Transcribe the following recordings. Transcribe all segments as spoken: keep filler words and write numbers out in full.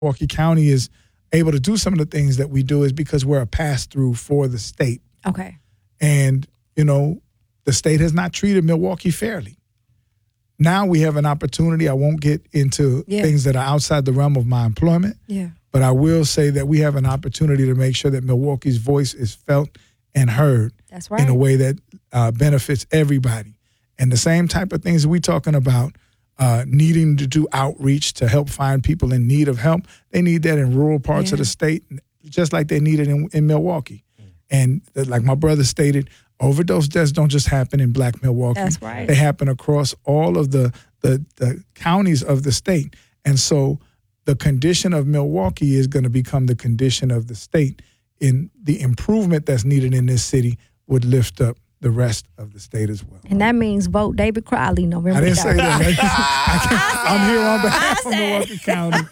Milwaukee County is able to do some of the things that we do is because we're a pass-through for the state. Okay. And, you know, the state has not treated Milwaukee fairly. Now we have an opportunity. I won't get into yeah. things that are outside the realm of my employment, yeah. but I will say that we have an opportunity to make sure that Milwaukee's voice is felt and heard. That's right. In a way that uh, benefits everybody. And the same type of things that we're talking about, uh, needing to do outreach to help find people in need of help, they need that in rural parts yeah. of the state, just like they need it in, in Milwaukee. And like my brother stated, overdose deaths don't just happen in Black Milwaukee. That's right. They happen across all of the, the, the counties of the state. And so the condition of Milwaukee is going to become the condition of the state. In the improvement that's needed in this city would lift up the rest of the state as well. And that means vote David Crowley November. I didn't say that. I I'm here on behalf of Milwaukee County.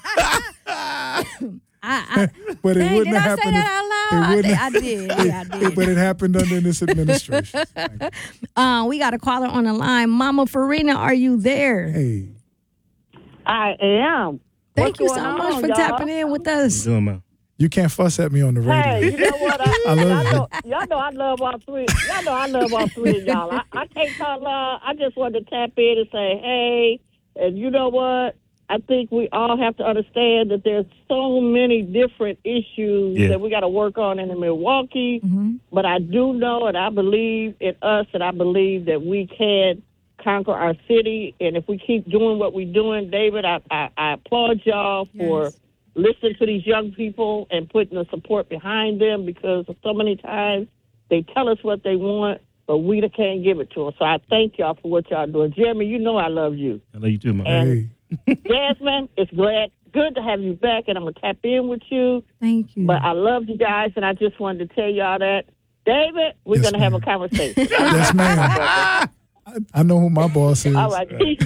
I, I, but it dang, wouldn't did have I say happened. that out loud? It I, I did. Yeah, I did. But it happened under this administration. Uh, we got a caller on the line. Mama Farina, are you there? Hey. I am. Thank What's you so going much on, for y'all? tapping in with us. Doing, man. You can't fuss at me on the radio. Hey, you know what? I, I love y'all, you. know, y'all know I love all three. Y'all know I love all three of y'all. I, I can't talk loud. I just wanted to tap in and say, hey, and you know what? I think we all have to understand that there's so many different issues yeah. that we got to work on in Milwaukee. Mm-hmm. But I do know and I believe in us and I believe that we can conquer our city. And if we keep doing what we're doing, David, I, I, I applaud y'all for Yes. listening to these young people and putting the support behind them, because so many times they tell us what they want, but we can't give it to them. So I thank y'all for what y'all doing. Jeremy, you know I love you. I love you too, man. Hey. Jasmine, it's glad, good to have you back, and I'm going to tap in with you. Thank you. But I love you guys, and I just wanted to tell y'all that. David, we're Yes, going to have a ma'am. conversation. Yes, ma'am. I, I know who my boss is. All right.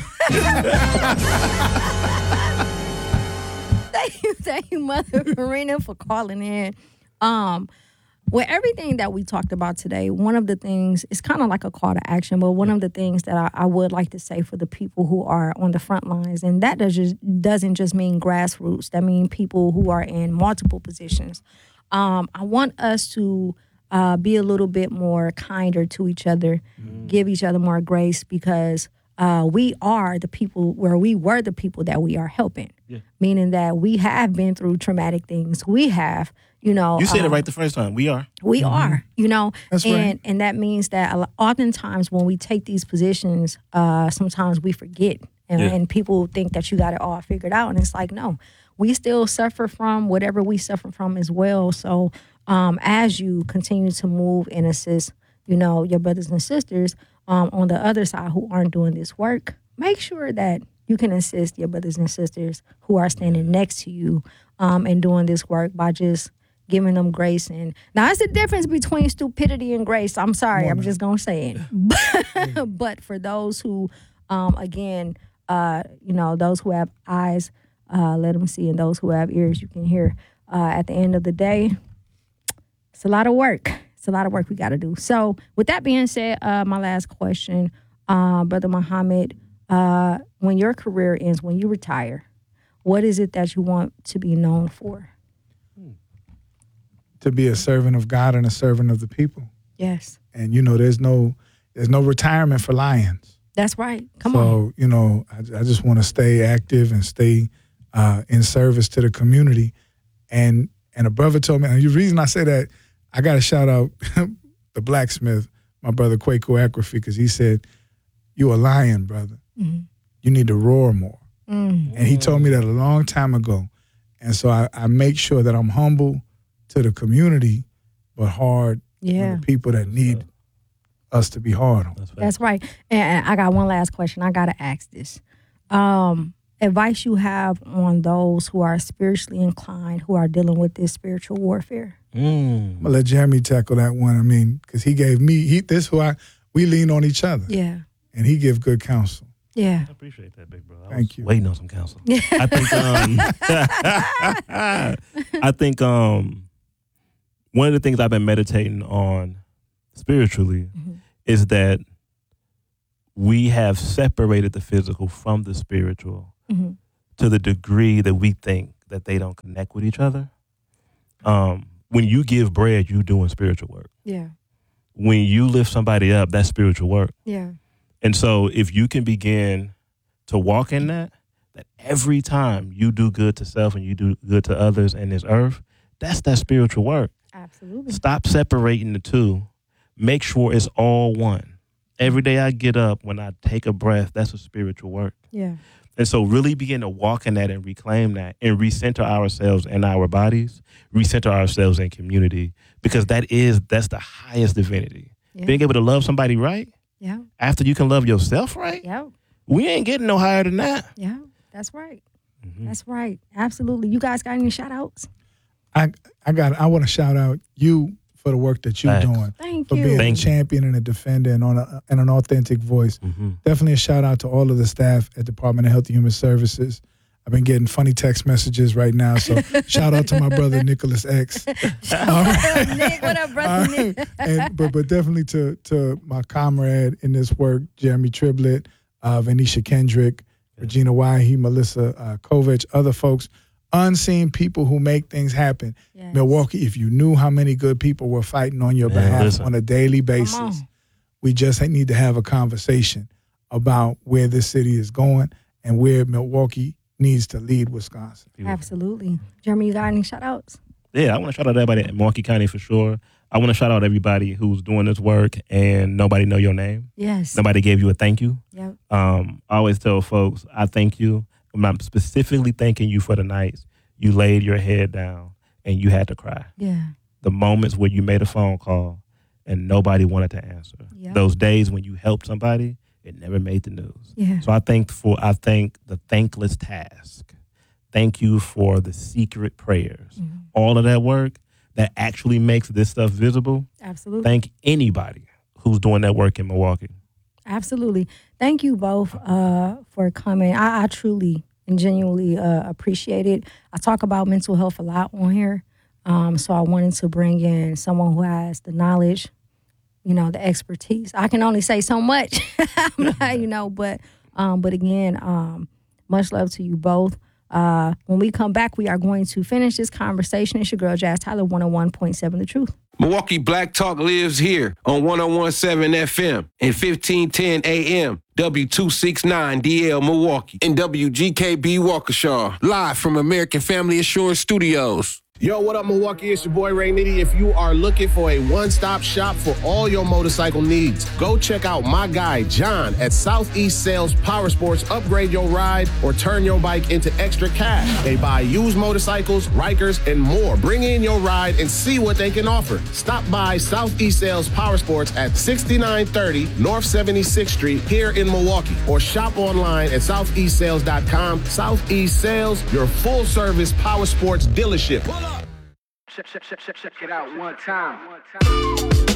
Thank you, thank you, Mother Farina, for calling in. Um, with everything that we talked about today, one of the things, it's kind of like a call to action, but one of the things that I, I would like to say for the people who are on the front lines, and that does just, doesn't just mean grassroots, that means people who are in multiple positions. Um, I want us to uh, be a little bit more kinder to each other, mm. give each other more grace, because uh, we are the people, where we were the people that we are helping, yeah. meaning that we have been through traumatic things. We have, you know. You said uh, it right the first time. We are. We mm-hmm. are, you know. That's and, right. And that means that oftentimes when we take these positions, uh, sometimes we forget. And, yeah. and people think that you got it all figured out. And it's like, no, we still suffer from whatever we suffer from as well. So um, as you continue to move and assist, you know, your brothers and sisters um, on the other side who aren't doing this work, make sure that you can assist your brothers and sisters who are standing next to you um, and doing this work by just giving them grace. And now, it's the difference between stupidity and grace. I'm sorry, I'm just going to say it. But, but for those who, um, again, uh, you know, those who have eyes, uh, let them see, and those who have ears, you can hear. Uh, at the end of the day, it's a lot of work. It's a lot of work we got to do. So with that being said, uh, my last question, uh, Brother Muhammad, uh, when your career ends, when you retire, what is it that you want to be known for? To be a servant of God and a servant of the people. Yes. And, you know, there's no there's no retirement for lions. That's right. Come so, on. So, you know, I, I just want to stay active and stay uh, in service to the community. And and a brother told me, and the reason I say that, I got to shout out the blacksmith, my brother Kwaku Akrafi, because he said, you a lion, brother. Mm-hmm. You need to roar more. Mm-hmm. And he told me that a long time ago. And so I, I make sure that I'm humble to the community, but hard yeah. on the people that need us to be hard on. That's right. That's right. And I got one last question. I got to ask this. Um, advice you have on those who are spiritually inclined, who are dealing with this spiritual warfare? Mm. I'm going to let Jeremy tackle that one. I mean, because he gave me, he this who I, we lean on each other. Yeah. And he give good counsel. Yeah. I appreciate that, big bro. I Thank was you. Waiting on some counsel. I think um I think um one of the things I've been meditating on spiritually mm-hmm. is that we have separated the physical from the spiritual mm-hmm. to the degree that we think that they don't connect with each other. Um, when you give bread, you doing spiritual work. Yeah. When you lift somebody up, that's spiritual work. Yeah. And so if you can begin to walk in that, that every time you do good to self and you do good to others in this earth, that's that spiritual work. Absolutely. Stop separating the two. Make sure it's all one. Every day I get up, when I take a breath, that's a spiritual work. Yeah. And so really begin to walk in that and reclaim that and recenter ourselves in our bodies, recenter ourselves in community, because that is, that's the highest divinity. Yeah. Being able to love somebody right Yeah. after you can love yourself right, Yeah. we ain't getting no higher than that. Yeah. That's right. Mm-hmm. That's right. Absolutely. You guys got any shout outs? I I got I want to shout out you for the work that you're Thanks. doing, Thank for you. being Thank a you. champion and a defender and on a, and an authentic voice. Mm-hmm. Definitely a shout out to all of the staff at Department of Health and Human Services. I've been getting funny text messages right now, so shout out to my brother Nicholas X. All right. Nick, what up, brother All Nick? right. and, but but definitely to to my comrade in this work, Jeremy Triblett, uh, Venetia Kendrick, Regina Wahi, Melissa uh, Kovich, other folks, unseen people who make things happen. Yes. Milwaukee, if you knew how many good people were fighting on your Man, behalf listen. on a daily Come basis, on. we just need to have a conversation about where this city is going and where Milwaukee needs to lead Wisconsin. Absolutely. Jeremy, you got any shout outs? Yeah, I want to shout out everybody in Milwaukee County for sure. I want to shout out everybody who's doing this work and nobody know your name. Yes. Nobody gave you a thank you. Yep. Um, I always tell folks, I thank you. I'm specifically thanking you for the nights you laid your head down and you had to cry. Yeah. The moments where you made a phone call and nobody wanted to answer. Yep. Those days when you helped somebody, it never made the news. Yeah. So I thank for I thank the thankless task. Thank you for the secret prayers. Mm-hmm. All of that work that actually makes this stuff visible. Absolutely. Thank anybody who's doing that work in Milwaukee. Absolutely. Thank you both uh, for coming. I, I truly and genuinely uh, appreciate it. I talk about mental health a lot on here. Um, so I wanted to bring in someone who has the knowledge, you know, the expertise. I can only say so much, I'm not, you know, but um, but again, um, much love to you both. Uh, when we come back, we are going to finish this conversation. It's your girl, Jazz Tyler, one oh one point seven The Truth. Milwaukee Black Talk lives here on one oh one point seven F M and fifteen ten A M. W two sixty-nine D L Milwaukee and W G K B Waukesha, live from American Family Assurance Studios. Yo, what up, Milwaukee? It's your boy, Ray Nitty. If you are looking for a one-stop shop for all your motorcycle needs, go check out my guy, John, at Southeast Sales Power Sports. Upgrade your ride or turn your bike into extra cash. They buy used motorcycles, Rikers, and more. Bring in your ride and see what they can offer. Stop by Southeast Sales Power Sports at sixty-nine thirty North seventy-sixth Street here in Milwaukee, or shop online at southeast sales dot com. Southeast Sales, your full-service power sports dealership. Check, check, check, check, check it out one time.